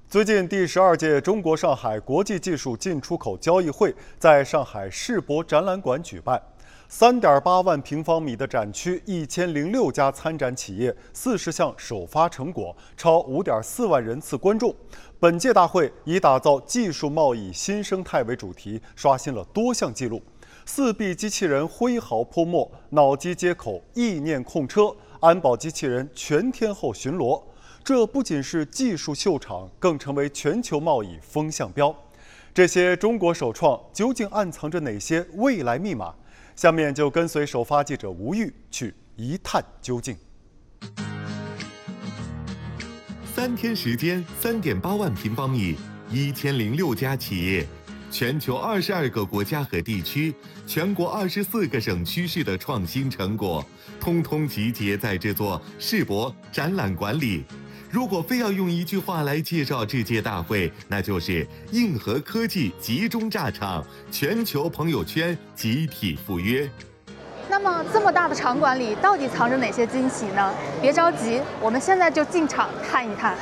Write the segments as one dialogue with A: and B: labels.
A: 最近，第12届中国上海国际技术进出口交易会在上海世博展览馆举办。3.8万平方米的展区，1006家参展企业，40项首发成果，超5.4万人次观众。本届大会以打造技术贸易新生态为主题，刷新了多项纪录。4B 机器人挥毫泼墨，脑机接口意念控车，安保机器人全天候巡逻。这不仅是技术秀场，更成为全球贸易风向标。这些中国首创究竟暗藏着哪些未来密码？下面就跟随首发记者吴玉去一探究竟。
B: 3天时间，3.8万平方米，1006家企业，全球22个国家和地区，全国24个省区市的创新成果，通通集结在这座世博展览馆里。如果非要用一句话来介绍这届大会，那就是硬核科技集中炸场，全球朋友圈集体赴约。
C: 那么这么大的场馆里，到底藏着哪些惊喜呢？别着急，我们现在就进场看一看。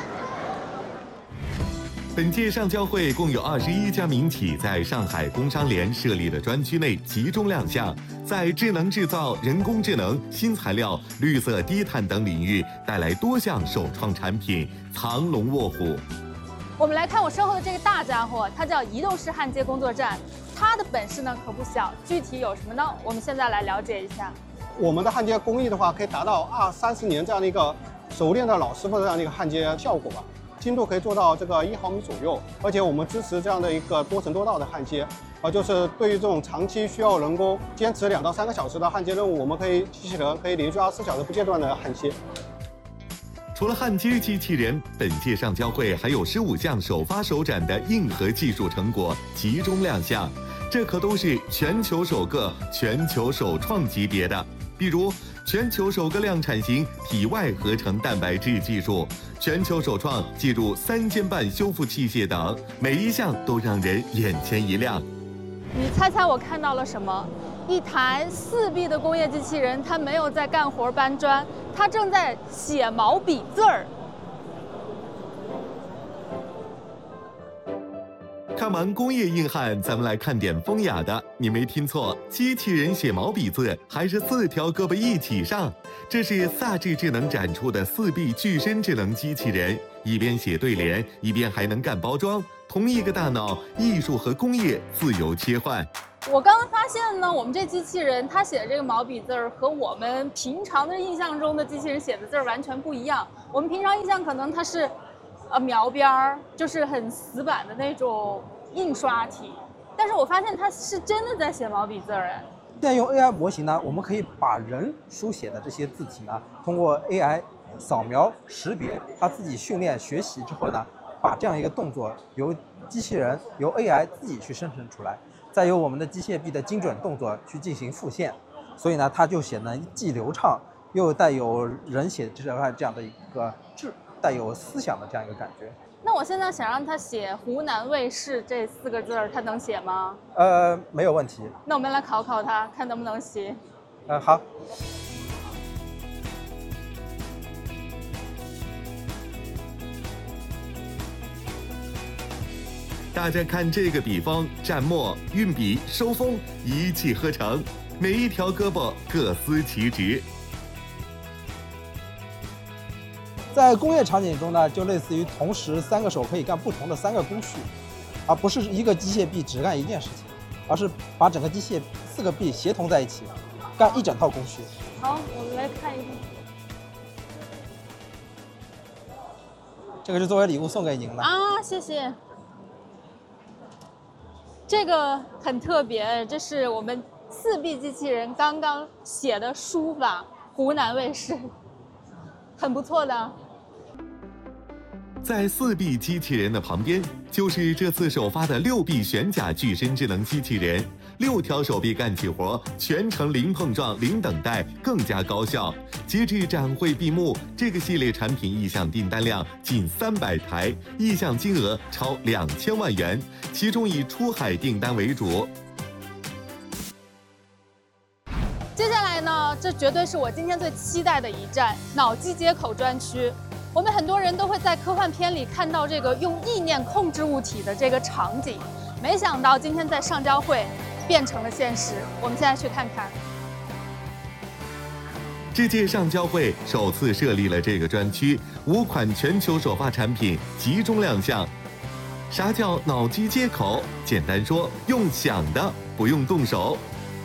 B: 本届上交会共有21家民企在上海工商联设立的专区内集中亮相，在智能制造、人工智能、新材料、绿色低碳等领域带来多项首创产品，藏龙卧虎。
C: 我们来看我身后的这个大家伙，它叫移动式焊接工作站，它的本事呢可不小，具体有什么呢？我们现在来了解一下。
D: 我们的焊接工艺的话，可以达到20-30年这样的一个熟练的老师傅的这样的一个焊接效果吧。精度可以做到这个1毫米左右，而且我们支持这样的一个多层多道的焊接，就是对于这种长期需要人工坚持2到3个小时的焊接任务，我们机器人可以连续24小时不间断的焊接。
B: 除了焊接机器人，本届上交会还有15项首发首展的硬核技术成果集中亮相，这可都是全球首个、全球首创级别的。比如全球首个量产型体外合成蛋白质技术，全球首创记录3间半修复器械等，每一项都让人眼前一亮。
C: 你猜猜我看到了什么？一台4B 的工业机器人，它没有在干活搬砖，它正在写毛笔字儿。
B: 看完工业硬汉，咱们来看点风雅的。你没听错，机器人写毛笔字，还是4条胳膊一起上。这是萨智智能展出的4B 具身智能机器人，一边写对联，一边还能干包装。同一个大脑，艺术和工业自由切换。
C: 我刚刚发现呢，我们这机器人它写的这个毛笔字儿和我们平常的印象中的机器人写的字儿完全不一样。我们平常印象可能它是描边儿，就是很死板的那种印刷体，但是我发现它是真的在写毛笔字儿哎。
E: 现在用 AI 模型呢，我们可以把人书写的这些字体呢，通过 AI 扫描识别，它自己训练学习之后呢，把这样一个动作由机器人由 AI 自己去生成出来，再由我们的机械臂的精准动作去进行复现，所以呢，它就显得既流畅又带有人写这样的一个带有思想的这样一个感觉。
C: 那我现在想让他写湖南卫视这4个字儿，他能写吗？
E: 没有问题。
C: 那我们来考考他，看能不能写。
E: 好。
B: 大家看这个笔锋，蘸墨、运笔、收锋，一气呵成，每一条胳膊各司其职。
E: 在工业场景中呢，就类似于同时3个手可以干不同的3个工序，而不是一个机械臂只干一件事情，而是把整个机械4个臂协同在一起，干一整套工序。
C: 好，我们来看一看。
E: 这个是作为礼物送给您的
C: 啊，谢谢。这个很特别，这是我们4B 机器人刚刚写的书法，湖南卫视，很不错的。
B: 在4B 机器人的旁边，就是这次首发的6B 玄甲具身智能机器人，6条手臂干起活，全程零碰撞、零等待，更加高效。截至展会闭幕，这个系列产品意向订单量近300台，意向金额超2000万元，其中以出海订单为主。
C: 接下来呢，这绝对是我今天最期待的一站——脑机接口专区。 我们很多人都会在科幻片里看到这个用意念控制物体的这个场景，没想到今天在上交会变成了现实。我们现在去看看。
B: 这届上交会首次设立了这个专区，5款全球首发产品集中亮相。啥叫脑机接口？简单说，用想的，不用动手。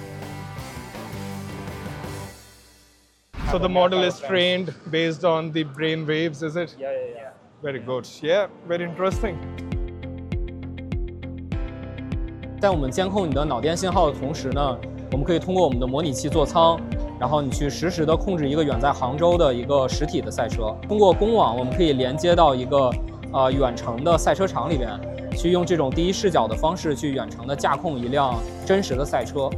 F: So the model is trained based on the brain waves, is it?
G: Yeah.
F: Very good. Yeah, very interesting.
G: 在我们监控你的脑电信号的同时呢，我们可以通过我们的模拟器座舱，然后你去实时的控制一个远在杭州的一个实体的赛车。通过公网，我们可以连接到一个远程的赛车场里边，去用这种第一视角的方式去远程的驾控一辆真实的赛车。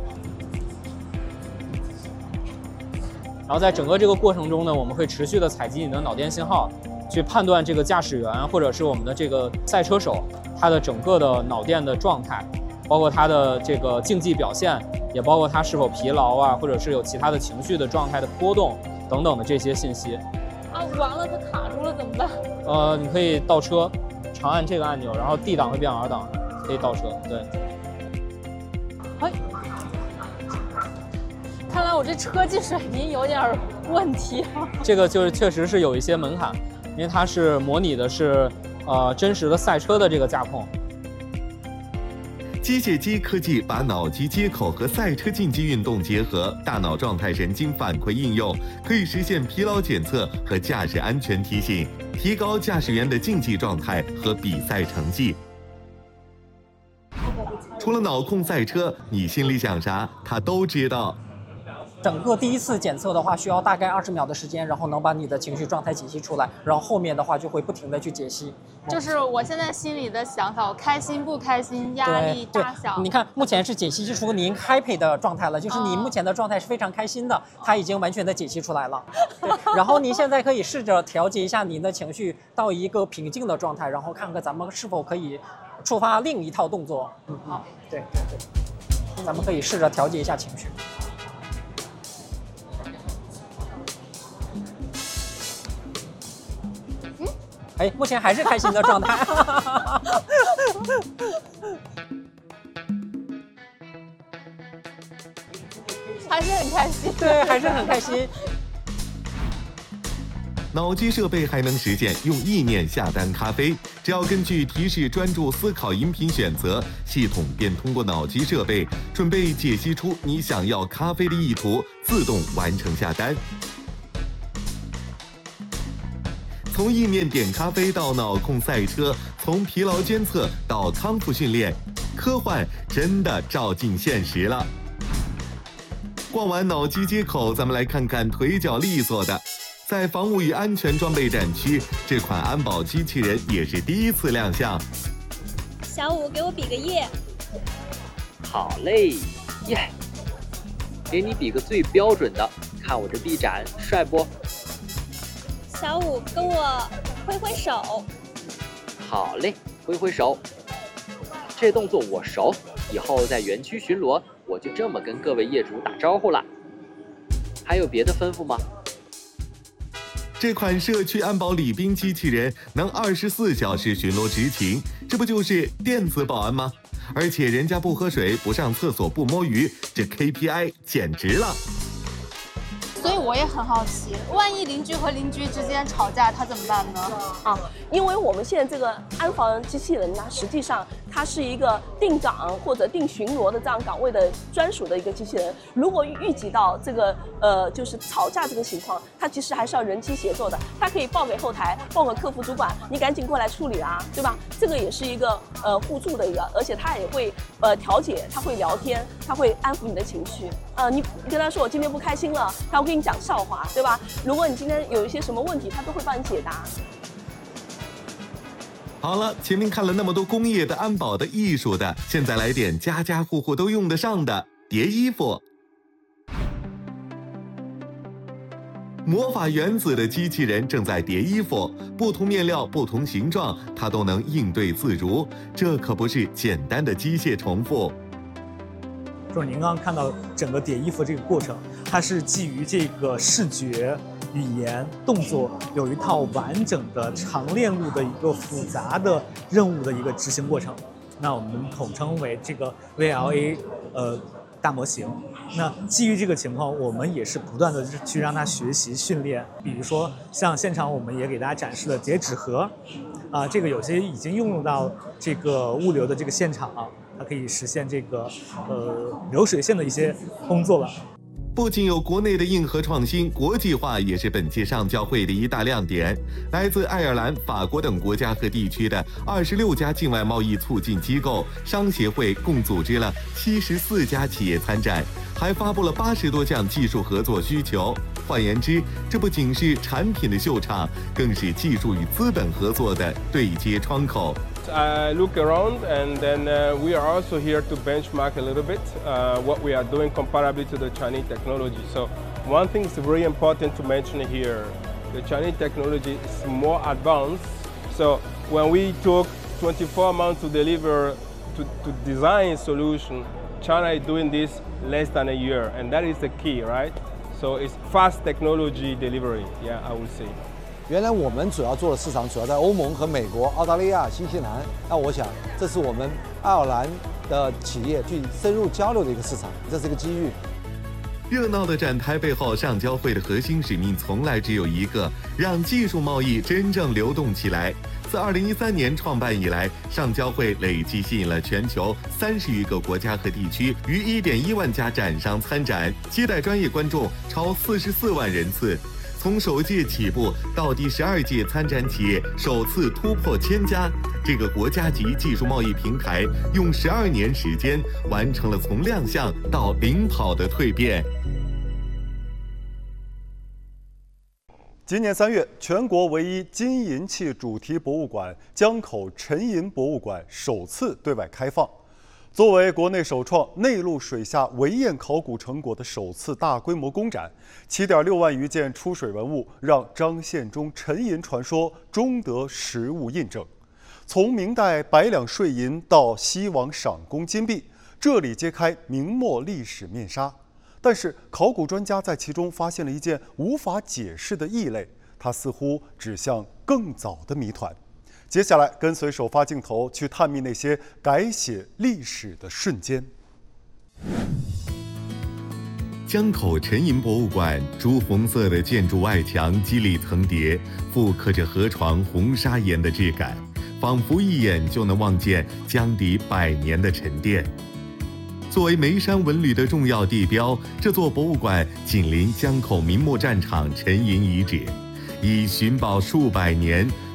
G: 然后在整个这个过程中呢，我们会持续的采集你的脑电信号，去判断这个驾驶员或者是我们的这个赛车手他的整个的脑电的状态，包括他的这个竞技表现，也包括他是否疲劳啊，或者是有其他的情绪的状态的波动等等的这些信息。
C: 啊，完了，它卡住了怎么办？
G: 你可以倒车，长按这个按钮，然后 D 档会变 R 档，可以倒车。对。
C: 哎，看来我这车技水平有点问题啊。
G: 这个就是确实是有一些门槛，因为它是模拟的是真实的赛车的这个驾控。
B: 机械机科技把脑机接口和赛车竞技运动结合，大脑状态神经反馈应用可以实现疲劳检测和驾驶安全提醒，提高驾驶员的竞技状态和比赛成绩。除了脑控赛车，你心里想啥，他都知道。
H: 整个第一次检测的话，需要大概20秒的时间，然后能把你的情绪状态解析出来，然后后面的话就会不停的去解析。
C: 就是我现在心里的想法，我开心不开心，压力大小。
H: 你看，目前是解析出您 happy 的状态了，就是你目前的状态是非常开心的，它已经完全的解析出来了。对，然后您现在可以试着调节一下您的情绪到一个平静的状态，然后看看咱们是否可以触发另一套动作。对，咱们可以试着调节一下情绪。哎，目前还是开心的状态。
C: 还是很开心。
H: 对，还是很开心。
B: 脑机设备还能实现用意念下单咖啡，只要根据提示专注思考饮品选择，系统便通过脑机设备准备解析出你想要咖啡的意图，自动完成下单。从意念点咖啡到脑控赛车，从疲劳监测到康复训练，科幻真的照进现实了。逛完脑机接口，咱们来看看腿脚利索的。在防务与安全装备展区，这款安保机器人也是第一次亮相。
I: 小五，给我比个耶！
J: 好嘞，耶！给你比个最标准的，看我这臂展帅不？
I: 小五，跟我挥挥手。
J: 好嘞，挥挥手。这动作我熟，以后在园区巡逻，我就这么跟各位业主打招呼了。还有别的吩咐吗？
B: 这款社区安保礼宾机器人能24小时巡逻执勤，这不就是电子保安吗？而且人家不喝水、不上厕所、不摸鱼，这 KPI 简直了。
C: 所以我也很好奇，万一邻居和邻居之间吵架，他怎么办呢？
K: 因为我们现在这个安防机器人呢，实际上它是一个定岗或者定巡逻的这样岗位的专属的一个机器人。如果预计到这个就是吵架这个情况，它其实还是要人机协作的。它可以报给后台，报给客服主管，你赶紧过来处理啊，对吧？这个也是一个互助的一个，而且它也会调解，它会聊天，它会安抚你的情绪。你跟他说我今天不开心了，他会跟你讲笑话，对吧？如果你今天有一些什么问题，他都会帮你解答。
B: 好了，前面看了那么多工业的、安保的、艺术的，现在来点家家户户都用得上的叠衣服。魔法原子的机器人正在叠衣服，不同面料、不同形状，它都能应对自如。这可不是简单的机械重复。
L: 就是您刚刚看到整个叠衣服这个过程，它是基于这个视觉语言、动作有一套完整的长链路的一个复杂的任务的一个执行过程。那我们统称为这个 VLA 大模型。那基于这个情况，我们也是不断的去让它学习训练。比如说像现场我们也给大家展示了截纸盒，这个有些已经用入到这个物流的这个现场啊，它可以实现这个流水线的一些工作了。
B: 不仅有国内的硬核创新，国际化也是本届上交会的一大亮点。来自爱尔兰、法国等国家和地区的26家境外贸易促进机构、商协会共组织了74家企业参展，还发布了80多项技术合作需求。换言之，这不仅是产品的秀场，更是技术与资本合作的对接窗口。
F: I look around and then we are also here to benchmark a little bit what we are doing comparably to the Chinese technology. So one thing is very important to mention here. The Chinese technology is more advanced. So when we took 24 months to deliver, to design a solution, China is doing this less than a year, and that is the key, right? So it's fast technology delivery, yeah, I would say.
M: 原来我们主要做的市场主要在欧盟和美国、澳大利亚、新西兰。那我想，这是我们爱尔兰的企业去深入交流的一个市场，这是一个机遇。
B: 热闹的展台背后，上交会的核心使命从来只有一个：让技术贸易真正流动起来。自2013年创办以来，上交会累计吸引了全球30余个国家和地区逾1.1万家展商参展，接待专业观众超44万人次。从首届起步到第12届参展企业首次突破1000家，这个国家级技术贸易平台用12年时间完成了从亮相到领跑的蜕变。
A: 今年3月，全国唯一金银器主题博物馆江口沉银博物馆首次对外开放。作为国内首创内陆水下围堰考古成果的首次大规模公展，7.6万余件出水文物让张献忠沉银传说终得实物印证。从明代100两税银到西王赏功金币，这里揭开明末历史面纱。但是考古专家在其中发现了一件无法解释的异类，它似乎指向更早的谜团。接下来，跟随首发镜头去探秘那些改写历史的瞬间。
B: 江口沉银博物馆朱红色的建筑外墙肌理层叠，复刻着河床红砂岩的质感，仿佛一眼就能望见江底100年的沉淀。作为眉山文旅的重要地标，这座博物馆紧邻江口明末战场沉银遗址，已寻宝数百年。